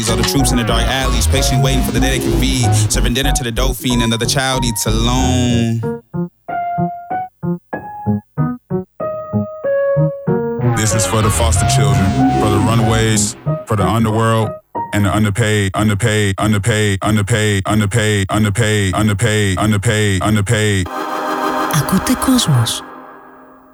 All the troops in the dark alleys, patiently waiting for the day they can feed. Serving dinner to the dope fiend, another child eats alone. This is for the foster children, for the runaways, for the underworld, and the underpaid. Ακούτε Κόσμος.